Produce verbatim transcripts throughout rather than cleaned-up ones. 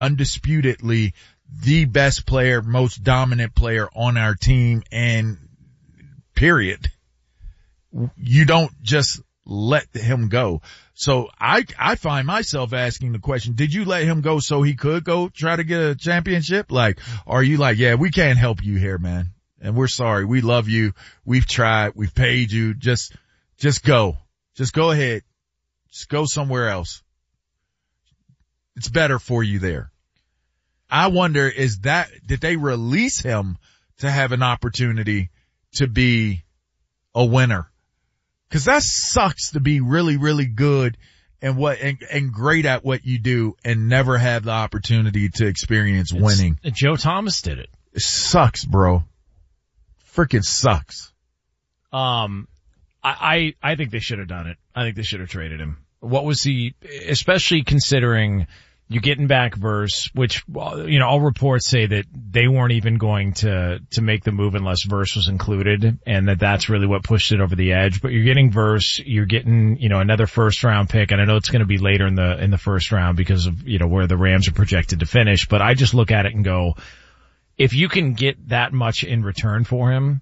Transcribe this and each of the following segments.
undisputedly the best player, most dominant player on our team, and period. You don't just let him go. So I, I find myself asking the question, did you let him go so he could go try to get a championship? Like, are you like, yeah, we can't help you here, man. And we're sorry. We love you. We've tried. We've paid you. Just, just go. Just go ahead. Just go somewhere else. It's better for you there. I wonder, is that, did they release him to have an opportunity to be a winner? Cause that sucks to be really, really good and what, and, and great at what you do and never have the opportunity to experience it's, winning. Joe Thomas did it. It sucks, bro. Freaking sucks. Um, I, I, I think they should have done it. I think they should have traded him. What was he, especially considering you're getting back Verse, which, you know, all reports say that they weren't even going to, to make the move unless Verse was included, and that that's really what pushed it over the edge. But you're getting Verse, you're getting, you know, another first round pick, and I know it's going to be later in the, in the first round because of, you know, where the Rams are projected to finish. But I just look at it and go, if you can get that much in return for him,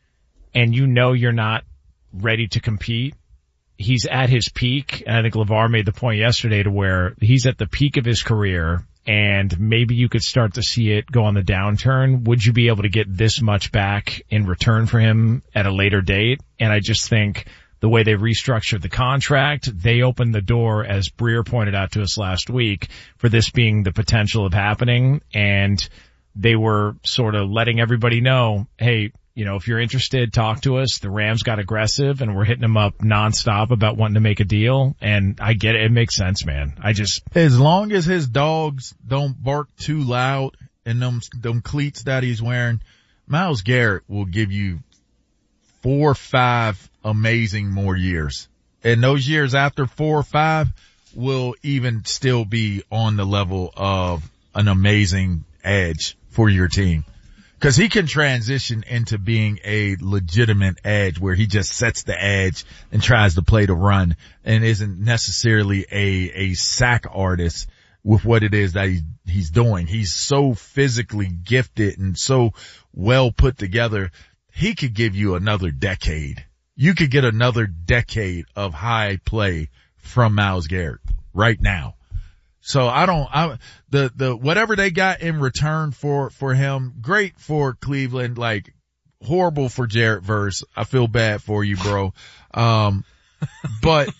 and you know you're not ready to compete, he's at his peak, and I think LeVar made the point yesterday to where he's at the peak of his career, and maybe you could start to see it go on the downturn. Would you be able to get this much back in return for him at a later date? And I just think the way they restructured the contract, they opened the door, as Breer pointed out to us last week, for this being the potential of happening, and they were sort of letting everybody know, hey, you know, if you're interested, talk to us. The Rams got aggressive, and we're hitting them up nonstop about wanting to make a deal. And I get it. It makes sense, man. I just, as long as his dogs don't bark too loud and them, them cleats that he's wearing, Myles Garrett will give you four or five amazing more years. And those years after four or five will even still be on the level of an amazing edge for your team. Cause he can transition into being a legitimate edge where he just sets the edge and tries to play the run and isn't necessarily a, a sack artist with what it is that he, he's doing. He's so physically gifted and so well put together. He could give you another decade. You could get another decade of high play from Myles Garrett right now. So I don't, I, the, the, whatever they got in return for, for him, great for Cleveland, like horrible for Jared Verse. I feel bad for you, bro. Um, but,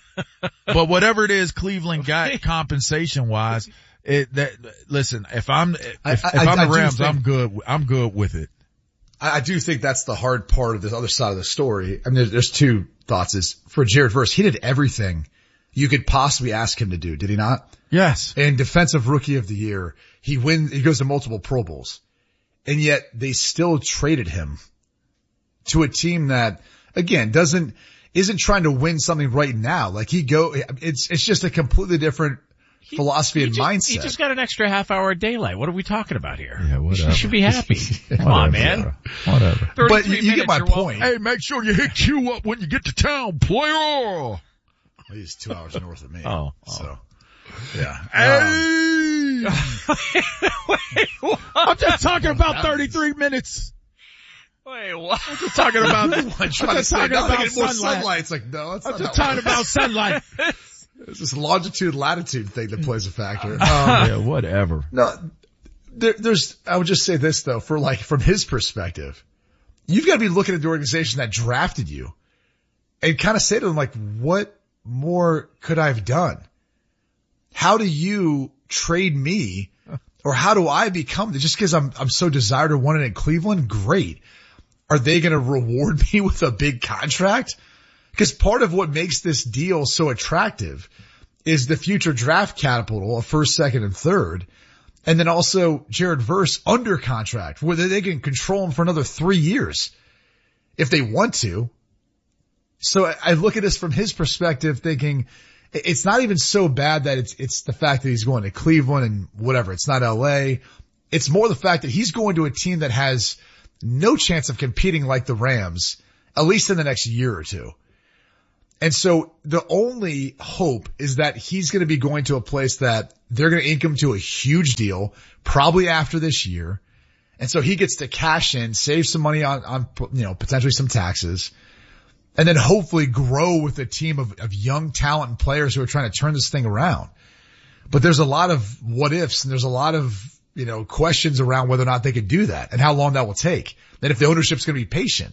but whatever it is Cleveland got compensation wise, it, that, listen, if I'm, if, I, I, if I'm I, the Rams, think, I'm good, I'm good with it. I, I do think that's the hard part of the other side of the story. I mean, there's, there's two thoughts is for Jared Verse, he did everything you could possibly ask him to do, did he not? Yes. And defensive rookie of the year, he wins, he goes to multiple Pro Bowls. And yet they still traded him to a team that, again, doesn't, isn't trying to win something right now. Like he go, it's, it's just a completely different he, philosophy he and just, mindset. He just got an extra half hour of daylight. What are we talking about here? Yeah, whatever. You should be happy. Come on, man. Whatever. But you, you get my point. Hey, make sure you hit Q up when you get to town, player. He's two hours north of me. Oh, oh. So, yeah. Hey! Um, wait, what? I'm just talking about thirty-three minutes. Wait, what? I'm just talking about, I'm trying to say, no, about sunlight. sunlight. It's like, no, that's I'm not just talking about sunlight. It's this longitude latitude thing that plays a factor. Um, yeah, whatever. No, there, there's, I would just say this though, for like, from his perspective, you've got to be looking at the organization that drafted you and kind of say to them like, what more could I have done? How do you trade me, or how do I become just because I'm I'm so desired or wanted in Cleveland? Great. Are they going to reward me with a big contract? Because part of what makes this deal so attractive is the future draft capital of first, second, and third, and then also Jared Verse under contract, where they can control him for another three years if they want to. So I look at this from his perspective thinking it's not even so bad that it's, it's the fact that he's going to Cleveland and whatever. It's not L A. It's more the fact that he's going to a team that has no chance of competing like the Rams, at least in the next year or two. And so the only hope is that he's going to be going to a place that they're going to ink him to a huge deal, probably after this year. And so he gets to cash in, save some money on, on, you know, potentially some taxes, and then hopefully grow with a team of, of young talent and players who are trying to turn this thing around. But there's a lot of what ifs, and there's a lot of, you know, questions around whether or not they could do that and how long that will take. And if the ownership's going to be patient.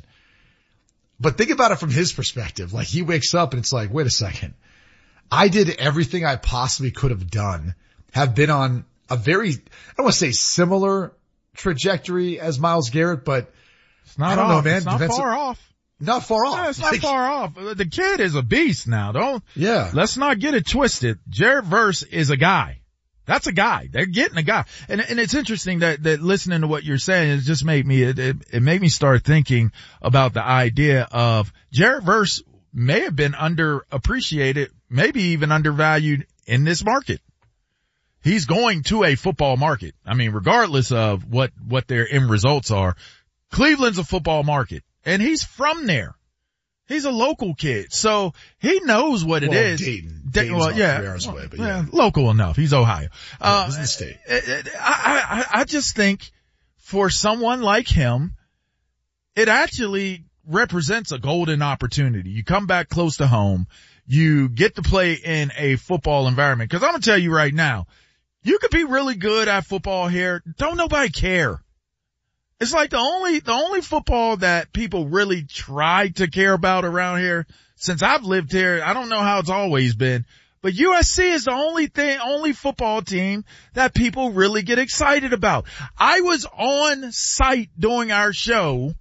But think about it from his perspective. Like, he wakes up and it's like, wait a second. I did everything I possibly could have done, have been on a very, I don't want to say similar trajectory as Myles Garrett, but it's not I don't off. know, man. It's not Defensive, far off. Not far off. No, it's not like, far off. The kid is a beast now. Don't, yeah. Let's not get it twisted. Jared Verse is a guy. That's a guy. They're getting a guy. And, and it's interesting that, that listening to what you're saying, it just made me, it, it, it made me start thinking about the idea of Jared Verse may have been underappreciated, maybe even undervalued in this market. He's going to a football market. I mean, regardless of what, what their end results are, Cleveland's a football market, and he's from there. He's a local kid, so he knows what it well, is. Dayton. Da- well, yeah, well, way, but yeah, yeah, local enough. He's Ohio. Yeah, Uh, this is the state. I, I, I just think for someone like him, it actually represents a golden opportunity. You come back close to home, you get to play in a football environment. Because I'm gonna tell you right now, you could be really good at football here. Don't nobody care. It's like the only, the only football that people really try to care about around here since I've lived here. I don't know how it's always been, but U S C is the only thing, only football team that people really get excited about. I was on site doing our show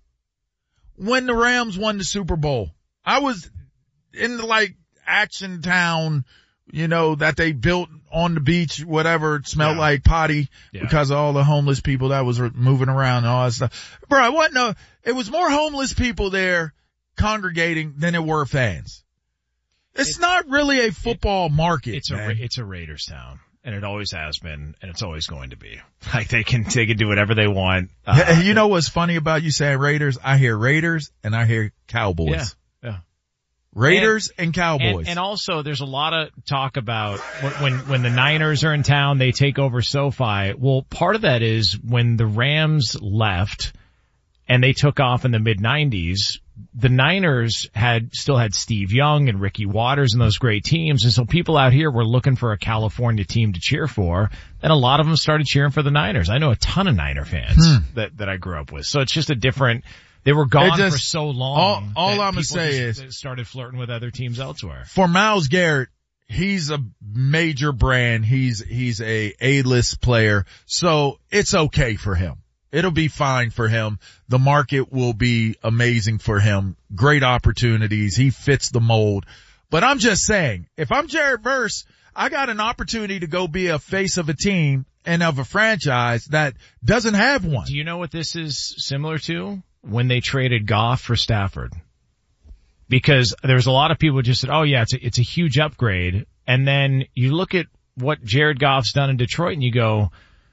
when the Rams won the Super Bowl. I was in the like Action Town, you know, that they built on the beach, whatever, it smelled yeah. like potty yeah. because of all the homeless people that was moving around and all that stuff. Bro, what no, it was more homeless people there congregating than it were fans. It's, it's not really a football it, market. It's man. a, it's a Raiders town. And it always has been, and it's always going to be. Like, they can, they can do whatever they want. Uh, you know what's funny about you saying Raiders? I hear Raiders and I hear Cowboys. Yeah. Yeah. Raiders and, and Cowboys. And, and also there's a lot of talk about when, when the Niners are in town, they take over SoFi. Well, part of that is when the Rams left and they took off in the mid nineties, the Niners had, still had Steve Young and Ricky Waters and those great teams. And so people out here were looking for a California team to cheer for. And a lot of them started cheering for the Niners. I know a ton of Niner fans hmm. that, that I grew up with. So it's just a different, they were gone just, for so long. All, all I'm going to say is started flirting with other teams elsewhere. For Myles Garrett, he's a major brand. He's, he's a A-list player. So it's okay for him. It'll be fine for him. The market will be amazing for him. Great opportunities. He fits the mold. But I'm just saying, if I'm Jared Verse, I got an opportunity to go be a face of a team and of a franchise that doesn't have one. Do you know what this is similar to? When they traded Goff for Stafford. Because there's a lot of people who just said, oh yeah, it's a, it's a huge upgrade. And then you look at what Jared Goff's done in Detroit and you go,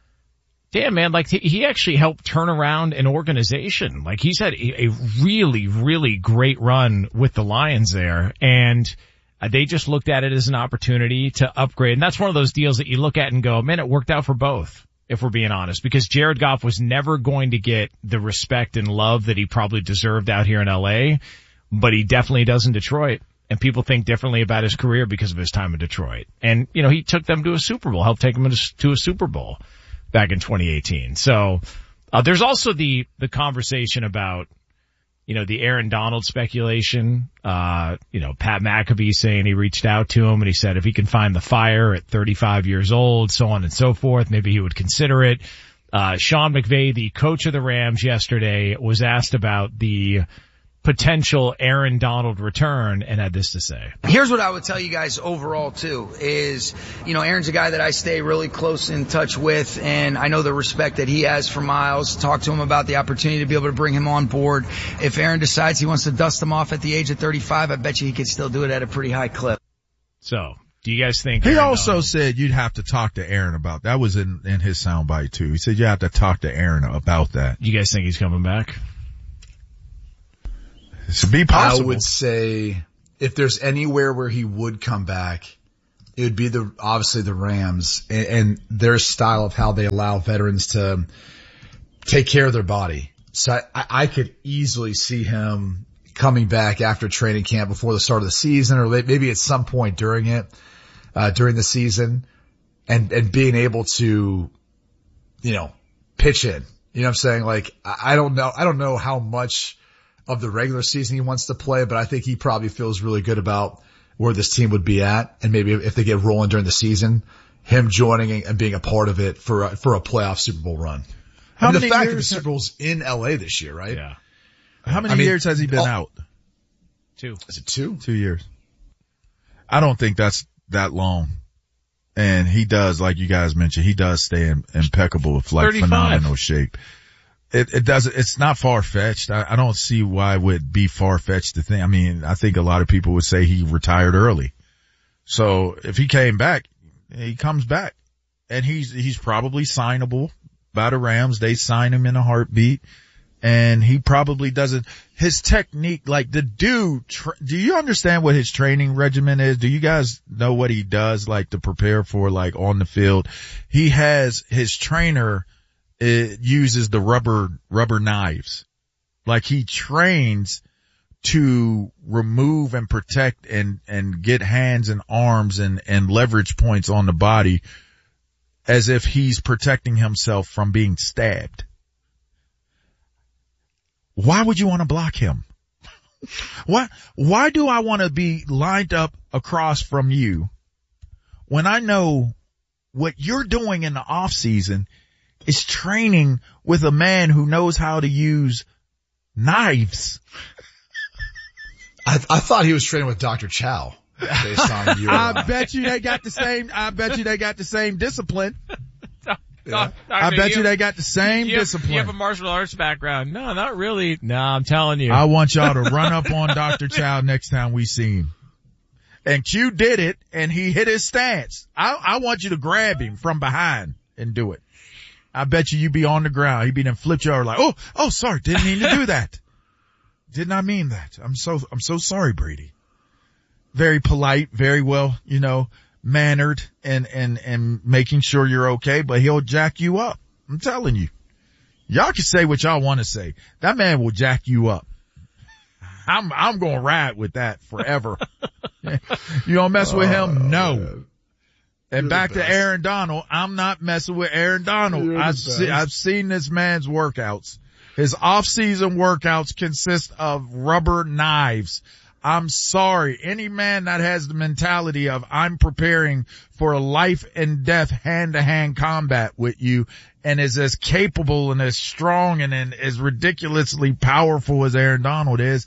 damn man, like he actually helped turn around an organization. Like he's had a, a really, really great run with the Lions there. And they just looked at it as an opportunity to upgrade. And that's one of those deals that you look at and go, man, it worked out for both. If we're being honest, because Jared Goff was never going to get the respect and love that he probably deserved out here in L A, but he definitely does in Detroit. And people think differently about his career because of his time in Detroit. And, you know, he took them to a Super Bowl, helped take them to a Super Bowl back in twenty eighteen. So, uh, there's also the, the conversation about, you know, the Aaron Donald speculation, uh, you know, Pat McAfee saying he reached out to him and he said if he can find the fire at thirty-five years old, so on and so forth, maybe he would consider it. Uh, Sean McVay, the coach of the Rams yesterday, was asked about the potential Aaron Donald return and had this to say. Here's what I would tell you guys overall too is, you know, Aaron's a guy that I stay really close in touch with, and I know the respect that he has for Myles. Talk to him about the opportunity to be able to bring him on board. If Aaron decides he wants to dust him off at the age of thirty-five, I bet you he could still do it at a pretty high clip. So, do you guys think he Aaron also Donald- said you'd have to talk to Aaron about that? Was in in his soundbite too. He said you have to talk to Aaron about that. You guys think he's coming back? It should be possible. I would say if there's anywhere where he would come back, it would be the, obviously the Rams and, and their style of how they allow veterans to take care of their body. So I, I could easily see him coming back after training camp before the start of the season, or maybe at some point during it, uh, during the season, and, and being able to, you know, pitch in. You know what I'm saying? Like, I don't know, I don't know how much of the regular season he wants to play, but I think he probably feels really good about where this team would be at. And maybe if they get rolling during the season, him joining and being a part of it for a, for a playoff Super Bowl run. How I mean, many the fact years that the Super Bowl's in L A this year, right? Yeah. How many I mean, years has he been oh, out? Two. Is it two? Two years. I don't think that's that long. And he does, like you guys mentioned, he does stay in impeccable, like thirty-five. phenomenal shape. It, it doesn't, it's not far-fetched. I, I don't see why it would be far-fetched to think. I mean, I think a lot of people would say he retired early. So if he came back, he comes back. And he's, he's probably signable by the Rams. They sign him in a heartbeat. And he probably doesn't, his technique, like the dude, tra- do you understand what his training regimen is? Do you guys know what he does, like to prepare for, like on the field? He has, his trainer, it uses the rubber, rubber knives. Like he trains to remove and protect and, and get hands and arms and, and leverage points on the body as if he's protecting himself from being stabbed. Why would you want to block him? Why, why do I want to be lined up across from you when I know what you're doing in the off season is training with a man who knows how to use knives? I, I thought he was training with Doctor Chow based on your, I uh, bet you they got the same, I bet you they got the same discipline. yeah. I bet you they got the same you have, discipline. You have a martial arts background. No, not really. No, I'm telling you. I want y'all to run up on Doctor Chow next time we see him. And Q did it, and he hit his stance. I, I want you to grab him from behind and do it. I bet you you be on the ground. He'd be then flipped you over like, oh, oh, sorry, didn't mean to do that. Did not mean that. I'm so, I'm so sorry, Brady. Very polite, very well, you know, mannered and, and, and making sure you're okay, but he'll jack you up. I'm telling you. Y'all can say what y'all want to say. That man will jack you up. I'm, I'm going to ride with that forever. You don't mess with him? No. Man. And You're back the to best. Aaron Donald. I'm not messing with Aaron Donald. You're the I've, best. se- I've seen this man's workouts. His off-season workouts consist of rubber knives. I'm sorry. Any man that has the mentality of I'm preparing for a life and death hand-to-hand combat with you and is as capable and as strong and, and as ridiculously powerful as Aaron Donald is,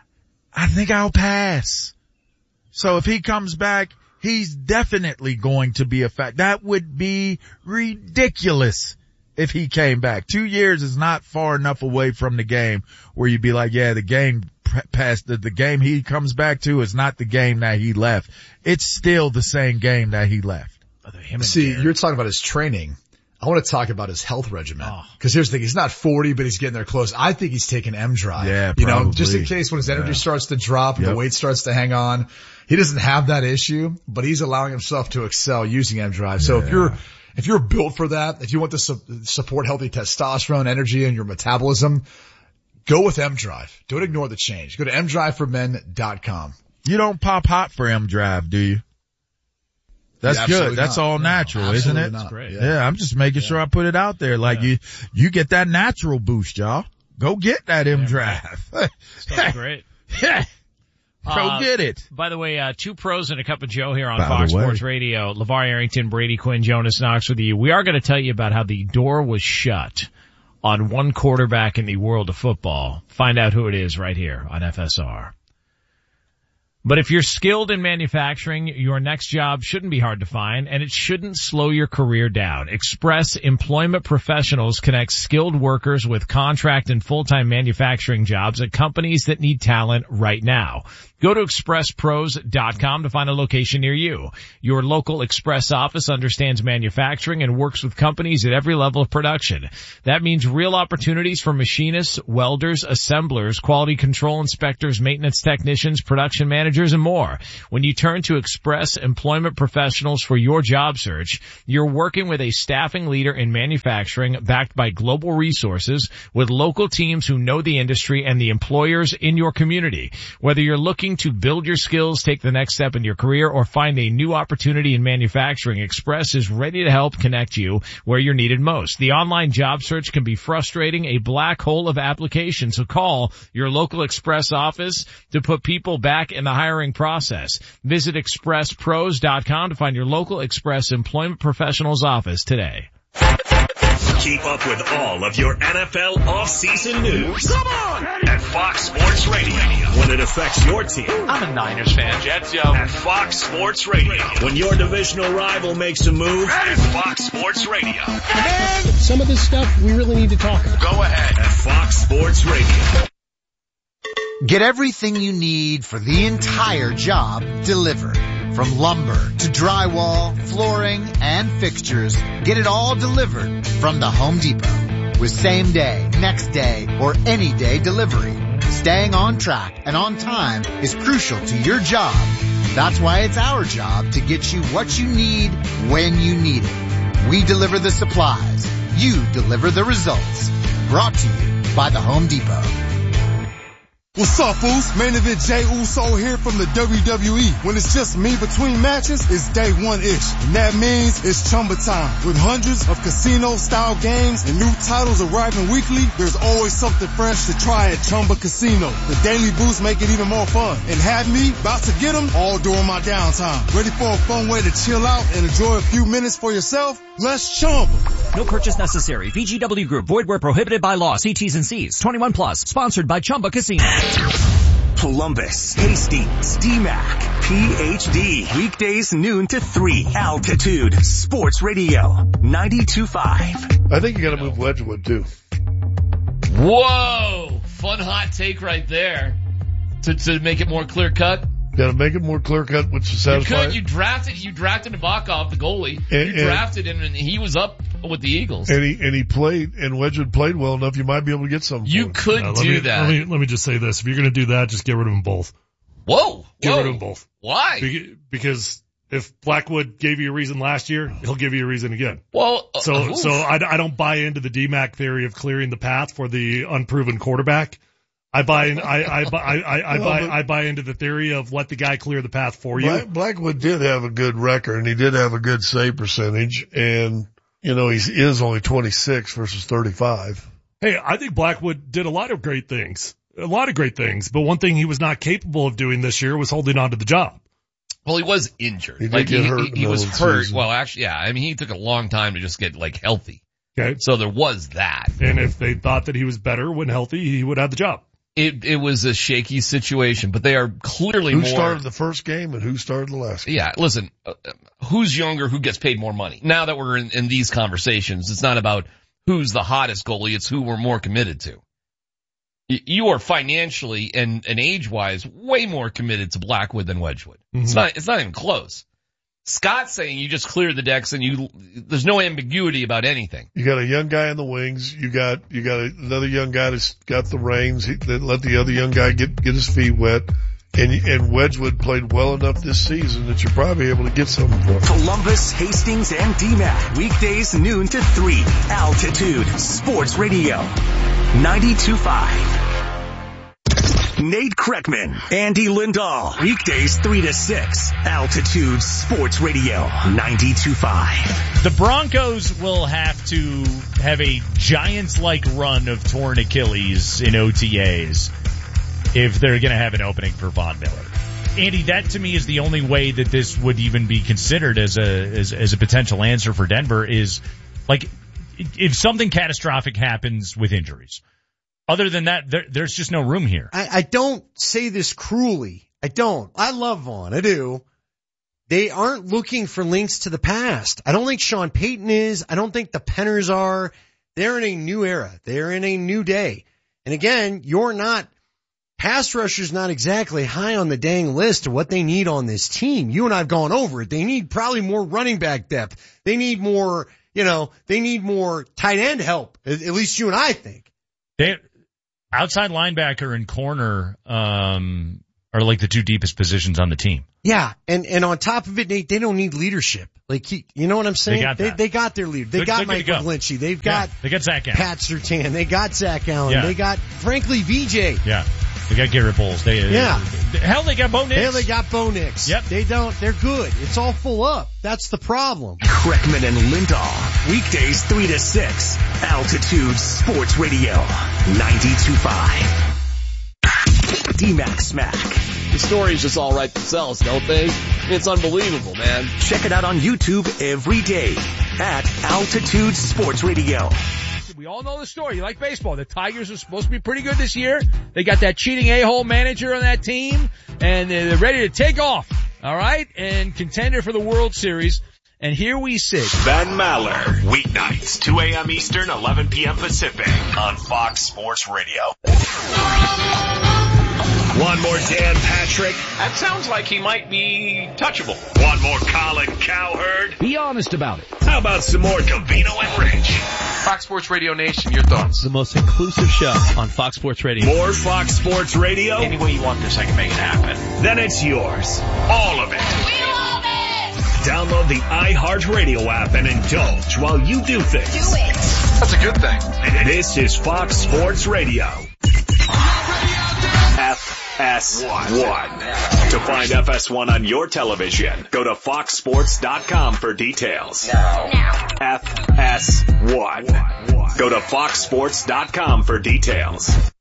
I think I'll pass. So if he comes back, he's definitely going to be a fact. That would be ridiculous if he came back. Two years is not far enough away from the game where you'd be like, yeah, the game past the, the game he comes back to is not the game that he left. It's still the same game that he left. See, you're talking about his training. I want to talk about his health regimen. Oh. Cause here's the thing. He's not forty, but he's getting there close. I think he's taking M-Drive. Yeah, You know, probably. just in case when his energy Yeah. starts to drop and Yep. the weight starts to hang on. He doesn't have that issue, but he's allowing himself to excel using M-Drive. So if Yeah. you're, if you're built for that, if you want to su- support healthy testosterone, energy, and your metabolism, go with M-Drive. Don't ignore the change. Go to m drive for men dot com. You don't pop hot for M-Drive, do you? That's Yeah, good. absolutely That's not. all No, natural, isn't absolutely it? not. That's great. Yeah. Yeah, I'm just making sure I put it out there. Like Yeah. you, you get that natural boost, y'all. Go get that M-Drive. Smells great. Yeah. Go Uh, get it. By the way, uh, two pros and a cup of Joe here on By the Fox way. Sports Radio. LeVar Arrington, Brady Quinn, Jonas Knox with you. We are going to tell you about how the door was shut on one quarterback in the world of football. Find out who it is right here on F S R. But if you're skilled in manufacturing, your next job shouldn't be hard to find, and it shouldn't slow your career down. Express Employment Professionals connects skilled workers with contract and full-time manufacturing jobs at companies that need talent right now. Go to express pros dot com to find a location near you. Your local Express office understands manufacturing and works with companies at every level of production. That means real opportunities for machinists, welders, assemblers, quality control inspectors, maintenance technicians, production managers, and more. When you turn to Express Employment Professionals for your job search, you're working with a staffing leader in manufacturing backed by global resources with local teams who know the industry and the employers in your community. Whether you're looking to build your skills, take the next step in your career, or find a new opportunity in manufacturing, Express is ready to help connect you where you're needed most. The online job search can be frustrating, a black hole of applications, so call your local Express office to put people back in the hiring process. Visit express pros dot com to find your local Express Employment Professionals office today. Keep up with all of your N F L off-season news. Come on! At Fox Sports Radio. When it affects your team. I'm a Niners fan, Jets, yo. At Fox Sports Radio. When your divisional rival makes a move. At Fox Sports Radio. And some of this stuff we really need to talk about. Go ahead. At Fox Sports Radio. Get everything you need for the entire job delivered. From lumber to drywall, flooring, and fixtures, get it all delivered from the Home Depot. With same day, next day, or any day delivery. Staying on track and on time is crucial to your job. That's why it's our job to get you what you need when you need it. We deliver the supplies. You deliver the results. Brought to you by the Home Depot. What's up, fools? Main event Jey Uso here from the W W E. When it's just me between matches, it's day one-ish. And that means it's Chumba time. With hundreds of casino-style games and new titles arriving weekly, there's always something fresh to try at Chumba Casino. The daily boosts make it even more fun. And have me about to get them all during my downtime. Ready for a fun way to chill out and enjoy a few minutes for yourself? Let's Chumba. No purchase necessary. V G W Group. Void where prohibited by law. See T's and C's. twenty-one plus. Sponsored by Chumba Casino. Columbus, Hastings, D MAC, P H D. Weekdays noon to three. Altitude Sports Radio ninety-two point five. I think you got to move Wedgwood too. Whoa, fun hot take right there. To to make it more clear cut. Got to make it more clear cut, which is satisfying. You could. You drafted. You drafted Nabokov, the goalie. And, you drafted him, and he was up with the Eagles. And he and he played, and Wedgwood played well enough. You might be able to get something. You for could uh, do me, that. Let me let me just say this: if you're going to do that, just get rid of them both. Whoa! Get whoa. rid of them both. Why? Be- because if Blackwood gave you a reason last year, he'll give you a reason again. Well, uh, so oof. so I, I don't buy into the D MAC theory of clearing the path for the unproven quarterback. I buy in, I, I, I, I, I buy, I buy into the theory of let the guy clear the path for you. Black, Blackwood did have a good record, and he did have a good save percentage, and, you know, he is only twenty-six versus thirty-five. Hey, I think Blackwood did a lot of great things. A lot of great things, but one thing he was not capable of doing this year was holding on to the job. Well, he was injured. He did like get he, hurt he, in he the was middle of the hurt. season. Well, actually, yeah. I mean, he took a long time to just get like healthy. Okay. So there was that. And if they thought that he was better when healthy, he would have the job. It it was a shaky situation, but they are clearly who more. Who started the first game and who started the last game? Yeah, listen, uh, who's younger, who gets paid more money? Now that we're in, in these conversations, it's not about who's the hottest goalie, it's who we're more committed to. Y- you are financially and, and age-wise way more committed to Blackwood than Wedgwood. Mm-hmm. It's not, it's not even close. Scott's saying you just clear the decks and you, there's no ambiguity about anything. You got a young guy in the wings. You got, you got another young guy that's got the reins. He, that let the other young guy get, get his feet wet. And, and Wedgwood played well enough this season that you're probably able to get something for him. Columbus, Hastings, and D MAC. Weekdays noon to three. Altitude Sports Radio ninety-two point five. Nate Kreckman, Andy Lindahl. Weekdays three to six. Altitude Sports Radio ninety-two point five. The Broncos will have to have a Giants-like run of torn Achilles in O T As if they're going to have an opening for Von Miller. Andy, that to me is the only way that this would even be considered as a as, as a potential answer for Denver is, like, if something catastrophic happens with injuries. Other than that, there, there's just no room here. I, I don't say this cruelly. I don't. I love Vaughn. I do. They aren't looking for links to the past. I don't think Sean Payton is. I don't think the Penners are. They're in a new era. They're in a new day. And again, you're not pass rusher's not exactly high on the dang list of what they need on this team. You and I have gone over it. They need probably more running back depth. They need more, you know, they need more tight end help. At, at least you and I think. They, outside linebacker and corner, um, are like the two deepest positions on the team. Yeah. And, and on top of it, Nate, they don't need leadership. Like, he, you know what I'm saying? They got, they, that. they got their leader. They They're, got they're Mike go. McGlinchey. They've got, yeah, they got Zach Allen. Pat Surtain. They got Zach Allen. Yeah. They got, frankly, V J. Yeah. They got Garrett Bowles. They, yeah. Uh, hell, they got Bo Nix. Hell, they got Bo Nix. Yep. They don't, they're good. It's all full up. That's the problem. Kreckman and Lindahl. Weekdays three to six. Altitude Sports Radio. ninety-two point five. D-Mac Smack. The stories just all write themselves, don't they? It's unbelievable, man. Check it out on YouTube every day at Altitude Sports Radio. We all know the story. You like baseball. The Tigers are supposed to be pretty good this year. They got that cheating a-hole manager on that team, and they're ready to take off. All right? And contender for the World Series. And here we sit. Ben Maller. Weeknights, two a.m. Eastern, eleven p.m. Pacific on Fox Sports Radio. One more Dan Patrick. That sounds like he might be touchable. One more Colin Cowherd. Be honest about it. How about some more Covino and Rich? Fox Sports Radio Nation, your thoughts? The most inclusive show on Fox Sports Radio. More Fox Sports Radio? Any way you want this, I can make it happen. Then it's yours. All of it. We love it! Download the iHeartRadio app and indulge while you do things. Do it. That's a good thing. This is Fox Sports Radio. F S one. To find F S one on your television, go to fox sports dot com for details. No. F S one. Go to fox sports dot com for details.